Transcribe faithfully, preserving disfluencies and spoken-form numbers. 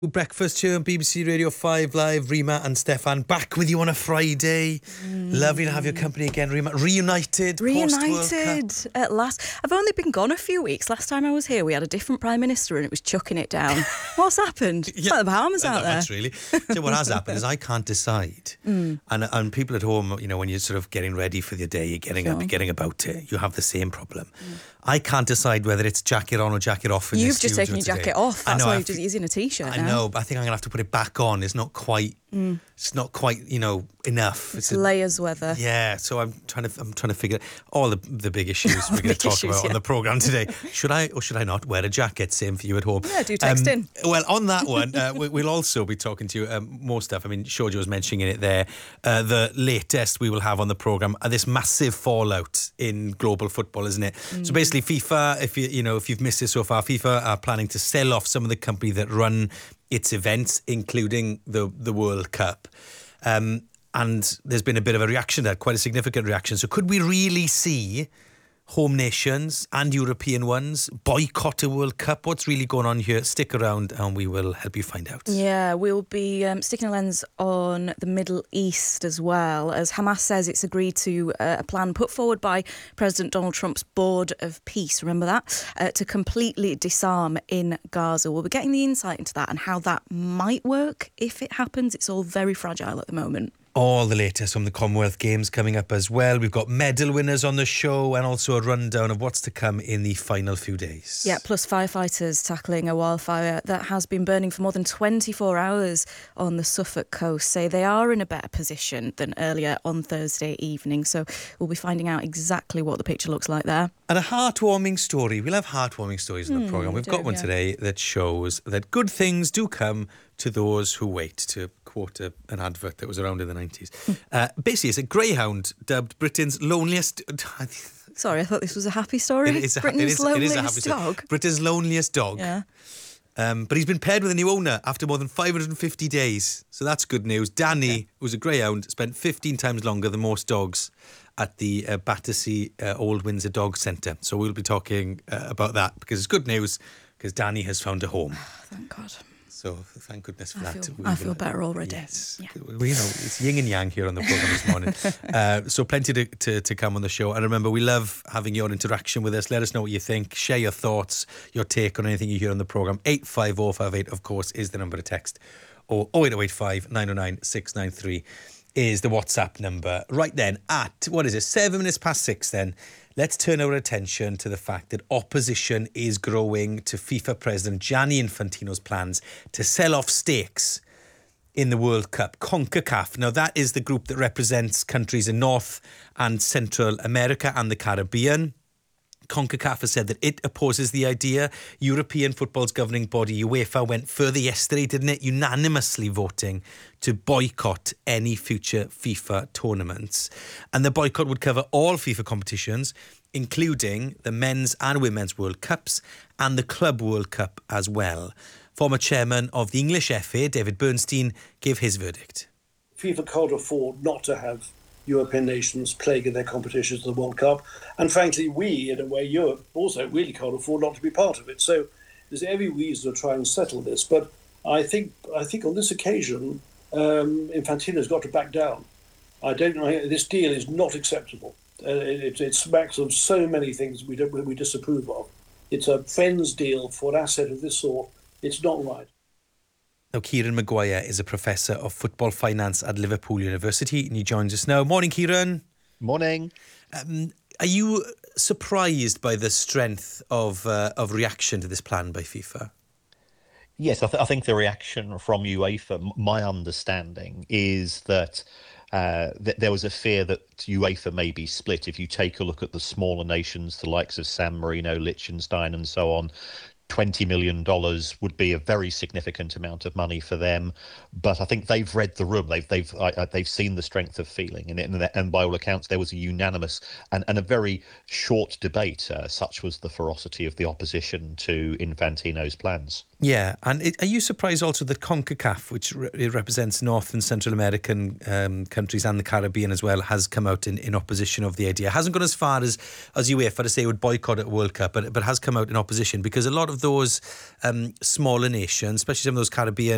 Breakfast here on B B C Radio five Live. Rima and Stefan back with you on a Friday. Mm. Lovely to have your company again, Rima. Reunited. Reunited at last. I've only been gone a few weeks. Last time I was here, we had a different Prime Minister and it was chucking it down. What's happened? It's yeah, like the Bahamas out not there. Much, really. So what has happened is I can't decide. Mm. And and people at home, you know, when you're sort of getting ready for the day, you're getting sure. up, you're getting about it, you have the same problem. Mm. I can't decide whether it's jacket on or jacket off in You've this just taken your today. jacket off. That's know, why I've, you're just using a T-shirt I now. know, but I think I'm going to have to put it back on. It's not quite... Mm. It's not quite, you know, enough. It's, it's layers a, weather. Yeah, so I'm trying to I'm trying to figure all the the big issues we're going to talk issues, about yeah. on the programme today. Should I or should I not wear a jacket? Same for you at home. Yeah, do text um, in. Well, on that one, uh, we, we'll also be talking to you um, more stuff. I mean, Shorja was mentioning it there. Uh, the latest we will have on the programme are this massive fallout in global football, isn't it? Mm. So basically, FIFA, if you you know if you've missed it so far, FIFA are planning to sell off some of the company that run its events, including the the World Cup. Um, and there's been a bit of a reaction to that, quite a significant reaction. So could we really see home nations and European ones boycott a World Cup? What's really going on here? Stick around and we will help you find out. Yeah, we'll be um, sticking a lens on the Middle East as well, as Hamas says it's agreed to uh, a plan put forward by President Donald Trump's Board of Peace, remember that, uh, to completely disarm in Gaza. We'll be getting the insight into that and how that might work if it happens. It's all very fragile at the moment. All the latest from the Commonwealth Games coming up as well. We've got medal winners on the show and also a rundown of what's to come in the final few days. Yeah, plus firefighters tackling a wildfire that has been burning for more than twenty-four hours on the Suffolk coast say they are in a better position than earlier on Thursday evening. So we'll be finding out exactly what the picture looks like there. And a heartwarming story. We'll have heartwarming stories in the mm, programme. We've do, got one yeah. today that shows that good things do come to those who wait, to quote a, an advert that was around in the nineties. uh, basically, it's a greyhound dubbed Britain's loneliest... Sorry, I thought this was a happy story. It is a, Britain's it is, loneliest it is a happy dog. Story. Britain's loneliest dog. Yeah. Um, but he's been paired with a new owner after more than five hundred fifty days. So that's good news. Danny, yeah. who's a greyhound, spent fifteen times longer than most dogs at the uh, Battersea uh, Old Windsor Dog Centre. So we'll be talking uh, about that because it's good news because Danny has found a home. Thank God. So thank goodness for I that. Feel, we I feel better already. Yes. Yeah. We, you know, it's yin and yang here on the programme this morning. uh, so plenty to, to, to come on the show. And remember, we love having your interaction with us. Let us know what you think. Share your thoughts, your take on anything you hear on the programme. eight five oh five eight, of course, is the number to text. Or oh eight oh eight five nine oh nine six nine three is the WhatsApp number. Right then, at, what is it, seven minutes past six then, let's turn our attention to the fact that opposition is growing to FIFA President Gianni Infantino's plans to sell off stakes in the World Cup. CONCACAF, now that is the group that represents countries in North and Central America and the Caribbean. CONCACAF has said that it opposes the idea. European football's governing body, UEFA, went further yesterday, didn't it? Unanimously voting to boycott any future FIFA tournaments. And the boycott would cover all FIFA competitions, including the Men's and Women's World Cups and the Club World Cup as well. Former chairman of the English F A, David Bernstein, gave his verdict. FIFA can't afford not to have European nations playing in their competitions at the World Cup. And frankly, we, in a way, Europe also really can't afford not to be part of it. So there's every reason to try and settle this. But I think I think on this occasion, um, Infantino's got to back down. I don't know. This deal is not acceptable. Uh, it, it smacks of so many things we don't we disapprove of. It's a friend's deal for an asset of this sort. It's not right. Now, Kieran Maguire is a professor of football finance at Liverpool University, and he joins us now. Morning, Kieran. Morning. Um, are you surprised by the strength of uh, of reaction to this plan by FIFA? Yes, I, th- I think the reaction from UEFA, my understanding, is that uh, th- there was a fear that UEFA may be split. If you take a look at the smaller nations, the likes of San Marino, Liechtenstein and so on, twenty million dollars would be a very significant amount of money for them, but I think they've read the room. They've they've I, they've seen the strength of feeling, and, and, and by all accounts, there was a unanimous and, and a very short debate. Uh, such was the ferocity of the opposition to Infantino's plans. Yeah, and it, are you surprised also that CONCACAF, which re- it represents North and Central American um, countries and the Caribbean as well, has come out in, in opposition of the idea? It hasn't gone as far as, as UEFA to say it would boycott a World Cup, but, but has come out in opposition because a lot of those um, smaller nations, especially some of those Caribbean